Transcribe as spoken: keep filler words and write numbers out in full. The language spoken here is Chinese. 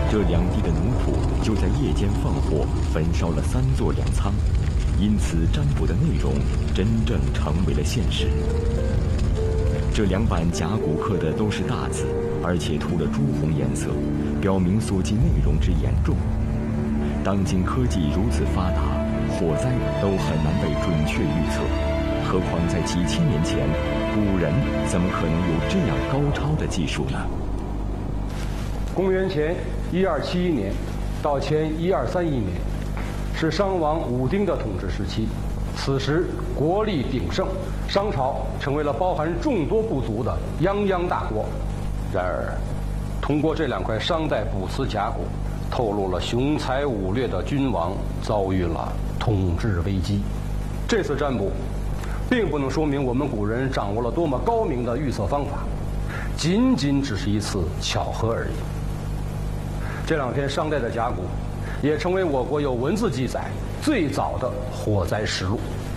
这两地的奴仆就在夜间放火焚烧了三座粮仓，因此占卜的内容真正成为了现实。这两版甲骨刻的都是大字，而且涂了朱红颜色，表明所记内容之严重。当今科技如此发达，火灾都很难被准确预测，何况在几千年前，古人怎么可能有这样高超的技术呢？ 公元前一二七一年到前一二三一年，是商王武丁的统治时期。此时国力鼎盛，商朝成为了包含众多部族的泱泱大国。然而，通过这两块商代卜辞甲骨，透露了雄才武略的君王遭遇了统治危机。这次占卜，并不能说明我们古人掌握了多么高明的预测方法，仅仅只是一次巧合而已。这两篇商代的甲骨，也成为我国有文字记载最早的火灾实录。